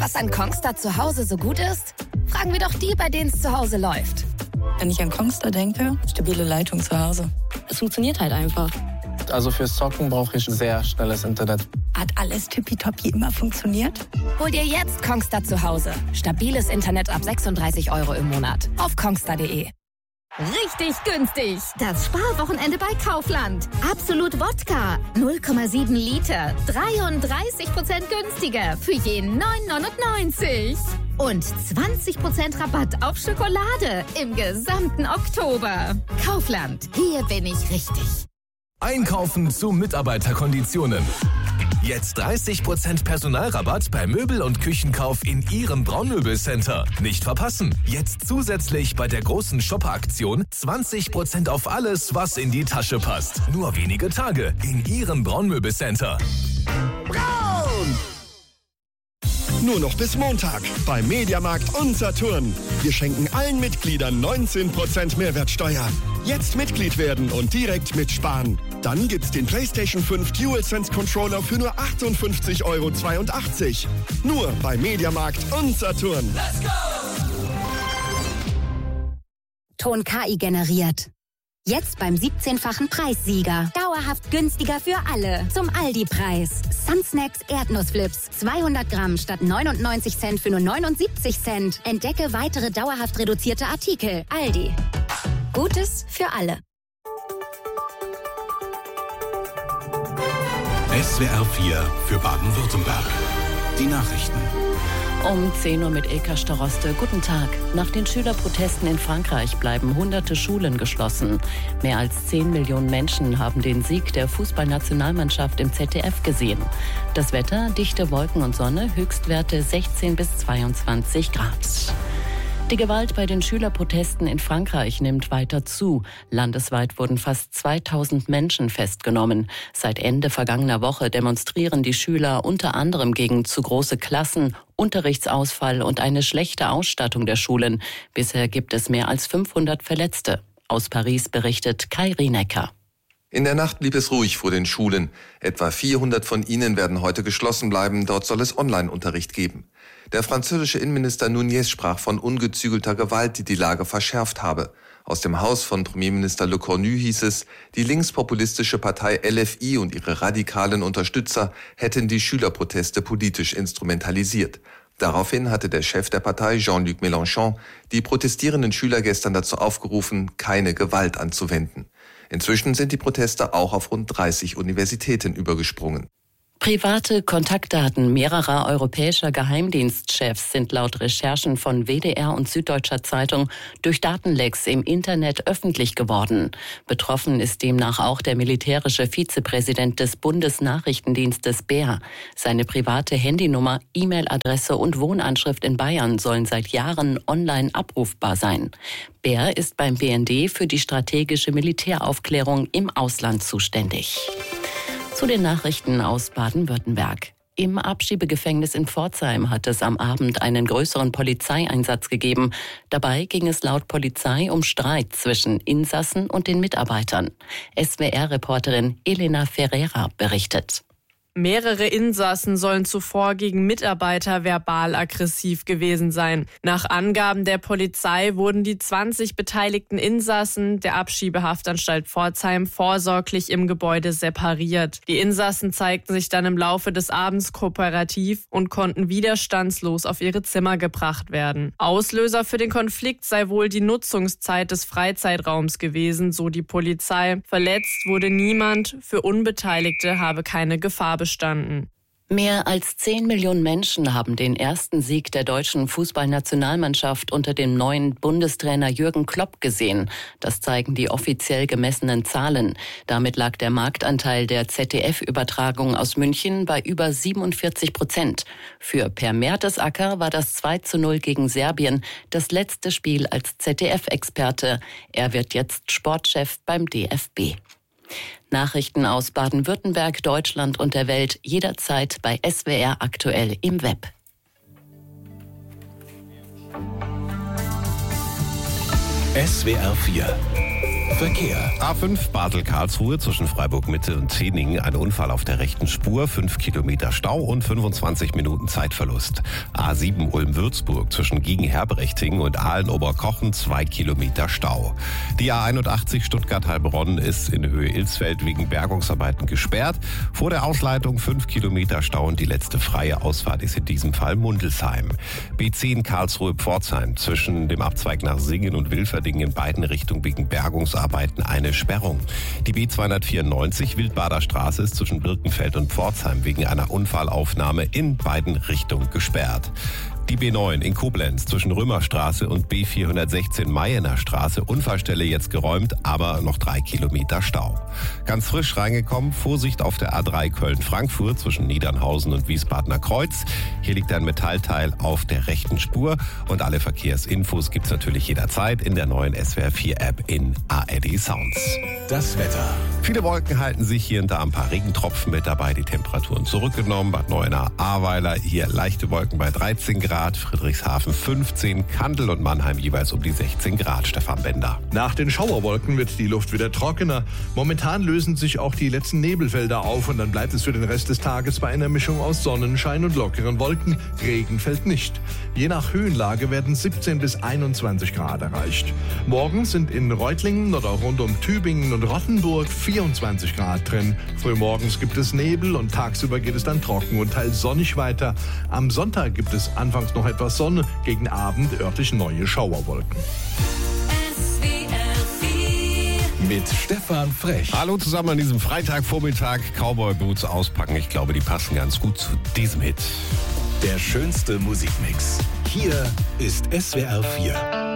Was an Kongstar zu Hause so gut ist? Fragen wir doch die, bei denen es zu Hause läuft. Wenn ich an Kongstar denke, stabile Leitung zu Hause. Es funktioniert halt einfach. Also fürs Zocken brauche ich sehr schnelles Internet. Hat alles tippitoppi immer funktioniert? Hol dir jetzt Kongstar zu Hause. Stabiles Internet ab 36 € im Monat. Auf kongstar.de. Richtig günstig. Das Sparwochenende bei Kaufland. Absolut Wodka. 0,7 Liter. 33% günstiger. Für jeden 9,99. Und 20% Rabatt auf Schokolade im gesamten Oktober. Kaufland. Hier bin ich richtig. Einkaufen zu Mitarbeiterkonditionen. Jetzt 30% Personalrabatt bei Möbel- und Küchenkauf in Ihrem Braunmöbelcenter. Nicht verpassen. Jetzt zusätzlich bei der großen Shopper-Aktion 20% auf alles, was in die Tasche passt. Nur wenige Tage in Ihrem Braunmöbelcenter. Braun! Nur noch bis Montag bei Mediamarkt und Saturn. Wir schenken allen Mitgliedern 19% Mehrwertsteuer. Jetzt Mitglied werden und direkt mitsparen. Dann gibt's den PlayStation 5 DualSense Controller für nur 58,82 €. Nur bei Mediamarkt und Saturn. Let's go! Ton KI generiert. Jetzt beim 17-fachen Preissieger. Dauerhaft günstiger für alle. Zum Aldi-Preis. Sunsnacks Erdnussflips. 200 Gramm statt 99 Cent für nur 79 Cent. Entdecke weitere dauerhaft reduzierte Artikel. Aldi. Gutes für alle. SWR 4 für Baden-Württemberg. Die Nachrichten. Um 10 Uhr mit Ilka Staroste. Guten Tag. Nach den Schülerprotesten in Frankreich bleiben hunderte Schulen geschlossen. Mehr als 10 Millionen Menschen haben den Sieg der Fußballnationalmannschaft im ZDF gesehen. Das Wetter, dichte Wolken und Sonne, Höchstwerte 16 bis 22 Grad. Die Gewalt bei den Schülerprotesten in Frankreich nimmt weiter zu. Landesweit wurden fast 2000 Menschen festgenommen. Seit Ende vergangener Woche demonstrieren die Schüler unter anderem gegen zu große Klassen, Unterrichtsausfall und eine schlechte Ausstattung der Schulen. Bisher gibt es mehr als 500 Verletzte. Aus Paris berichtet Kai Rienecker. In der Nacht blieb es ruhig vor den Schulen. Etwa 400 von ihnen werden heute geschlossen bleiben. Dort soll es Online-Unterricht geben. Der französische Innenminister Nunez sprach von ungezügelter Gewalt, die die Lage verschärft habe. Aus dem Haus von Premierminister Le Cornu hieß es, die linkspopulistische Partei LFI und ihre radikalen Unterstützer hätten die Schülerproteste politisch instrumentalisiert. Daraufhin hatte der Chef der Partei, Jean-Luc Mélenchon, die protestierenden Schüler gestern dazu aufgerufen, keine Gewalt anzuwenden. Inzwischen sind die Proteste auch auf rund 30 Universitäten übergesprungen. Private Kontaktdaten mehrerer europäischer Geheimdienstchefs sind laut Recherchen von WDR und Süddeutscher Zeitung durch Datenlecks im Internet öffentlich geworden. Betroffen ist demnach auch der militärische Vizepräsident des Bundesnachrichtendienstes BER. Seine private Handynummer, E-Mail-Adresse und Wohnanschrift in Bayern sollen seit Jahren online abrufbar sein. BER ist beim BND für die strategische Militäraufklärung im Ausland zuständig. Zu den Nachrichten aus Baden-Württemberg. Im Abschiebegefängnis in Pforzheim hat es am Abend einen größeren Polizeieinsatz gegeben. Dabei ging es laut Polizei um Streit zwischen Insassen und den Mitarbeitern. SWR-Reporterin Elena Ferreira berichtet. Mehrere Insassen sollen zuvor gegen Mitarbeiter verbal aggressiv gewesen sein. Nach Angaben der Polizei wurden die 20 beteiligten Insassen der Abschiebehaftanstalt Pforzheim vorsorglich im Gebäude separiert. Die Insassen zeigten sich dann im Laufe des Abends kooperativ und konnten widerstandslos auf ihre Zimmer gebracht werden. Auslöser für den Konflikt sei wohl die Nutzungszeit des Freizeitraums gewesen, so die Polizei. Verletzt wurde niemand, für Unbeteiligte habe keine Gefahr bestanden. Mehr als 10 Millionen Menschen haben den ersten Sieg der deutschen Fußballnationalmannschaft unter dem neuen Bundestrainer Jürgen Klopp gesehen. Das zeigen die offiziell gemessenen Zahlen. Damit lag der Marktanteil der ZDF-Übertragung aus München bei über 47%. Für Per Mertesacker war das 2:0 gegen Serbien das letzte Spiel als ZDF-Experte. Er wird jetzt Sportchef beim DFB. Nachrichten aus Baden-Württemberg, Deutschland und der Welt jederzeit bei SWR aktuell im Web. SWR 4 Verkehr. A5 Basel-Karlsruhe zwischen Freiburg-Mitte und Zeningen. Ein Unfall auf der rechten Spur, 5 Kilometer Stau und 25 Minuten Zeitverlust. A7 Ulm-Würzburg zwischen Giegen-Herberechting und Aalen-Oberkochen, 2 Kilometer Stau. Die A81 Stuttgart-Heilbronn ist in Höhe Ilsfeld wegen Bergungsarbeiten gesperrt. Vor der Ausleitung 5 Kilometer Stau und die letzte freie Ausfahrt ist in diesem Fall Mundelsheim. B10 Karlsruhe-Pforzheim zwischen dem Abzweig nach Singen und Wilferdingen in beiden Richtungen wegen Bergungsarbeiten eine Sperrung. Die B294 Wildbader Straße ist zwischen Birkenfeld und Pforzheim wegen einer Unfallaufnahme in beiden Richtungen gesperrt. Die B9 in Koblenz zwischen Römerstraße und B416 Mayener Straße. Unfallstelle jetzt geräumt, aber noch 3 Kilometer Stau. Ganz frisch reingekommen, Vorsicht auf der A3 Köln-Frankfurt zwischen Niedernhausen und Wiesbadener Kreuz. Hier liegt ein Metallteil auf der rechten Spur. Und alle Verkehrsinfos gibt's natürlich jederzeit in der neuen SWR4-App in ARD Sounds. Das Wetter. Viele Wolken halten sich, hier und da ein paar Regentropfen mit dabei. Die Temperaturen zurückgenommen. Bad Neuenahr, Ahrweiler, hier leichte Wolken bei 13 Grad. Friedrichshafen 15, Kandel und Mannheim jeweils um die 16 Grad. Stefan Bender. Nach den Schauerwolken wird die Luft wieder trockener. Momentan lösen sich auch die letzten Nebelfelder auf und dann bleibt es für den Rest des Tages bei einer Mischung aus Sonnenschein und lockeren Wolken. Regen fällt nicht. Je nach Höhenlage werden 17 bis 21 Grad erreicht. Morgen sind in Reutlingen oder rund um Tübingen und Rottenburg 24 Grad drin. Frühmorgens gibt es Nebel und tagsüber geht es dann trocken und teils sonnig weiter. Am Sonntag gibt es anfangs noch etwas Sonne, gegen Abend örtlich neue Schauerwolken. Mit Stefan Frech. Hallo zusammen an diesem Freitagvormittag. Cowboy Boots auspacken. Ich glaube, die passen ganz gut zu diesem Hit. Der schönste Musikmix. Hier ist SWR 4.